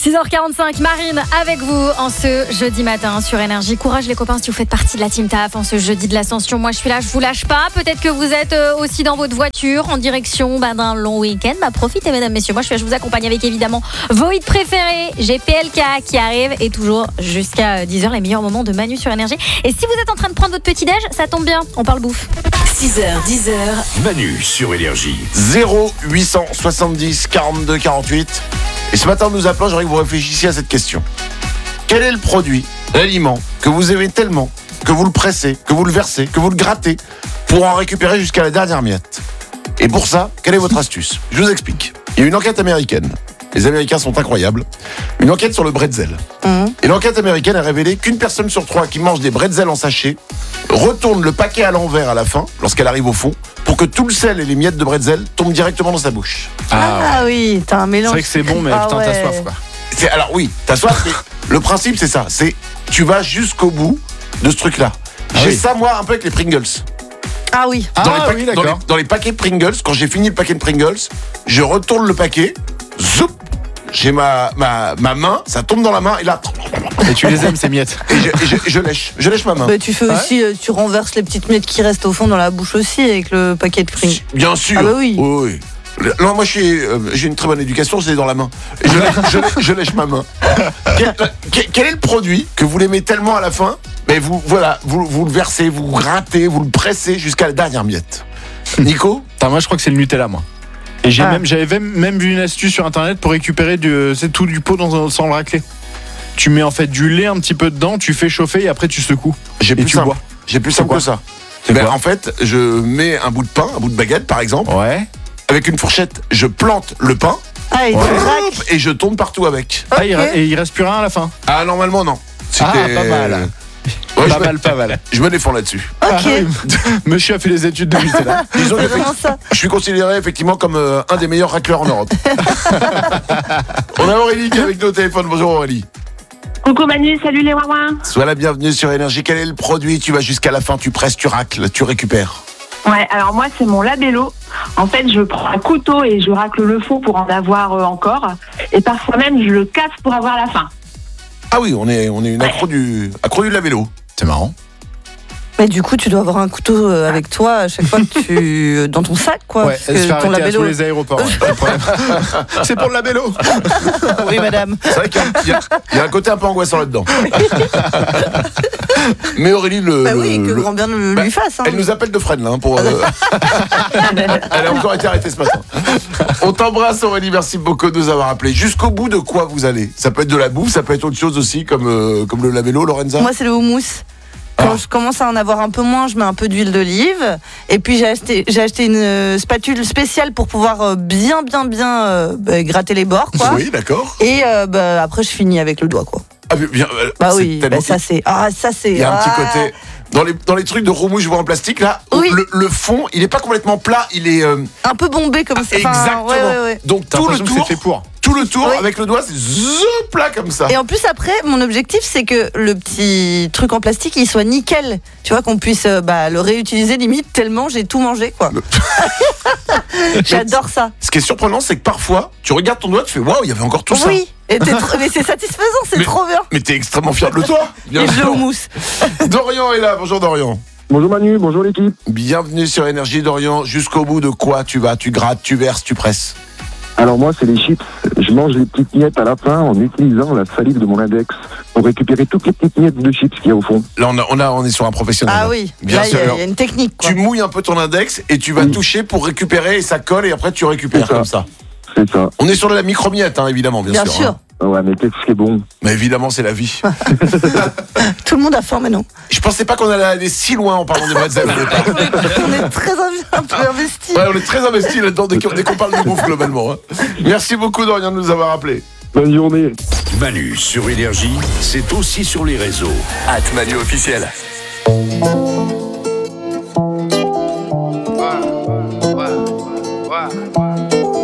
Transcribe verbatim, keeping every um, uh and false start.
six heures quarante-cinq, Marine avec vous en ce jeudi matin sur Énergie. Courage les copains si vous faites partie de la Team T A F en ce jeudi de l'Ascension. Moi je suis là, je vous lâche pas. Peut-être que vous êtes aussi dans votre voiture en direction bah, d'un long week-end. Bah, profitez mesdames, messieurs. Moi je suis là, je vous accompagne avec évidemment vos hits préférés. J'ai P L K qui arrive et toujours jusqu'à dix heures les meilleurs moments de Manu sur Énergie. Et si vous êtes en train de prendre votre petit-déj, ça tombe bien, on parle bouffe. six heures, dix heures. Manu sur Énergie. zéro huit cent soixante-dix quarante-deux quarante-huit. Et ce matin, nous appelons, j'aimerais que vous réfléchissiez à cette question. Quel est le produit, l'aliment, que vous aimez tellement, que vous le pressez, que vous le versez, que vous le grattez, pour en récupérer jusqu'à la dernière miette? Et pour ça, quelle est votre astuce? Je vous explique. Il y a une enquête américaine. Les Américains sont incroyables. Une enquête sur le bretzel. Mmh. Et l'enquête américaine a révélé qu'une personne sur trois qui mange des bretzels en sachet retourne le paquet à l'envers à la fin, lorsqu'elle arrive au fond, pour que tout le sel et les miettes de bretzel tombent directement dans sa bouche. Ah, ah oui, t'as un mélange. C'est vrai que c'est bon, mais ah putain, ouais. t'as soif, quoi. C'est, alors oui, t'as soif, mais le principe c'est ça. C'est, tu vas jusqu'au bout de ce truc-là. Ah J'ai oui. ça, moi, un peu avec les Pringles. Ah oui. Ah Dans, les, pa- oui, dans, les, d'accord. dans les paquets Pringles, quand j'ai fini le paquet de Pringles, je retourne le paquet, zoup, j'ai ma, ma, ma main, ça tombe dans la main, et là, Et tu les aimes, ces miettes. et je, et je, et je lèche, je lèche ma main. Bah, tu fais Ouais. aussi, euh, tu renverses les petites miettes qui restent au fond dans la bouche aussi avec le paquet de Pringles. Bien sûr. Ah bah oui. Oui, oui. Non, moi je suis, euh, j'ai une très bonne éducation, c'est dans la main. Et je, lèche, je, lèche, je lèche ma main. Quel, quel- quel est le produit que vous l'aimez tellement à la fin, mais vous, voilà, vous, vous le versez, vous grattez, vous le pressez jusqu'à la dernière miette? Nico? Putain, moi, je crois que c'est le Nutella, moi. Et j'ai Ah. même, j'avais même, même vu une astuce sur internet pour récupérer du, c'est tout du pot dans, sans le racler. Tu mets en fait du lait un petit peu dedans, tu fais chauffer et après tu secoues. J'ai Et plus tu simple. bois. J'ai plus C'est simple quoi que ça. C'est Ben, quoi en fait, je mets un bout de pain, un bout de baguette par exemple, Ouais. avec une fourchette, je plante le pain, Ah, et tu Ouais. craques. hop, et je tourne partout avec. Ah, il, Ok. re- et il reste plus rien à la fin. Ah, normalement, non. Ah, pas mal. Ouais, pas je, me, mal, pas mal. je me défends là-dessus. Ok. Ah oui. Monsieur a fait les études de Nutella. Disons C'est que vraiment ça. je suis considéré effectivement comme euh, un des meilleurs racleurs en Europe. On a Aurélie qui est avec nous au téléphone. Bonjour Aurélie. Coucou Manu, salut les Wawins. Sois la bienvenue sur Énergie. Quel est le produit? Tu vas jusqu'à la fin, tu presses, tu racles, tu récupères. Ouais, alors moi c'est mon labello. En fait, je prends un couteau et je racle le fond pour en avoir euh, encore. Et parfois même, je le casse pour avoir la fin. Ah oui, on est, on est une accro du, accro du labello. C'est marrant. Mais du coup, tu dois avoir un couteau euh, avec toi à chaque fois que tu dans ton sac, quoi. Ouais, parce elle se que fait ton arrêter à labello. tous les aéroports. Ouais, pas de problème. C'est pour le labello. Oui, madame. C'est vrai qu'il y a, il y a- il y a un côté un peu angoissant là-dedans. Mais Aurélie, le, Bah le- oui, que le- grand bien le- bah, lui fasse. Hein. elle nous appelle de Fresnes là, hein, pour. euh, Elle a encore été arrêtée ce matin. On t'embrasse Aurélie, merci beaucoup de nous avoir appelés. Jusqu'au bout de quoi vous allez? Ça peut être de la bouffe, ça peut être autre chose aussi, comme, euh, comme le labello, Lorenza. Moi, c'est le houmous. Quand Ah. je commence à en avoir un peu moins, je mets un peu d'huile d'olive. Et puis, j'ai acheté, j'ai acheté une euh, spatule spéciale pour pouvoir euh, bien, bien, bien euh, bah, gratter les bords, quoi. Oui, d'accord. Et euh, bah, après, je finis avec le doigt, quoi. Ah, mais bien, euh, Bah c'est oui, tellement bah, ça c'est. Ah, ça c'est. Il y a un ah. petit côté. Dans les, dans les trucs de roumouche en plastique, là, Oui. le, le fond, il est pas complètement plat, il est. euh, Un peu bombé comme ça. Enfin, exactement. ouais, ouais, ouais. Donc T'as tout le l'impression que tour, c'est fait pour. tout le tour Oui. avec le doigt, c'est zoup, plat comme ça. Et en plus, après, mon objectif, c'est que le petit truc en plastique, il soit nickel. Tu vois, qu'on puisse euh, bah, le réutiliser limite tellement j'ai tout mangé, quoi. J'adore ça. Ce qui est surprenant, c'est que parfois, tu regardes ton doigt, tu fais waouh, il y avait encore tout ça. Oui. Et t'es trop- mais c'est satisfaisant, c'est Mais- trop bien. Mais t'es extrêmement fier de toi. Bien Et je le sûr. houmous. Dorian est là. Bonjour Dorian. Bonjour Manu, bonjour l'équipe. Bienvenue sur Énergie Dorian. Jusqu'au bout de quoi tu vas? Tu grattes, tu verses, tu presses. Alors moi c'est les chips. Je mange les petites miettes à la fin en utilisant la salive de mon index pour récupérer toutes les petites miettes de chips qu'il y a au fond. Là, on, a, on, a, on est sur un professionnel. Ah là. oui. Bien Là, il y, sûr. a- il y a une technique, quoi. Tu mouilles un peu ton index et tu vas Oui. toucher pour récupérer et ça colle et après tu récupères C'est ça. comme ça. C'est ça. On est sur de la micro-miette, hein, évidemment, bien, Bien sûr. sûr. hein. Ah ouais, mais qu'est-ce qui est bon. Mais évidemment, c'est la vie. Tout le monde a faim maintenant. Je pensais pas qu'on allait aller si loin en parlant des bretzels au départ. On est très inv- un peu investis. Ouais, on est très investis là-dedans dès qu'on dès qu'on parle de bouffe globalement. hein. Merci beaucoup Dorian de nous avoir appelés. Bonne journée. Manu sur Énergie, c'est aussi sur les réseaux. At Manu officiel.